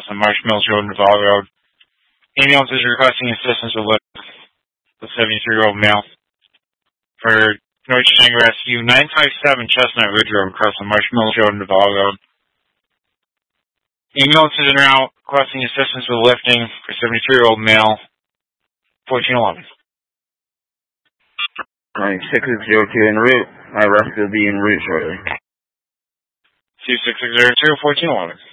crossing Marshmallows Road, Navarre Road. Ambulance is requesting assistance with lift the 73-year-old male for North Shanghai Rescue, 957 Chestnut Ridge Road, crossing Marshmallows Road, Navarre Road. Ambulance is en route requesting assistance with lifting for 73-year-old male, 1411. 9602 en route. My rescue will be en route shortly. 26602, 1411.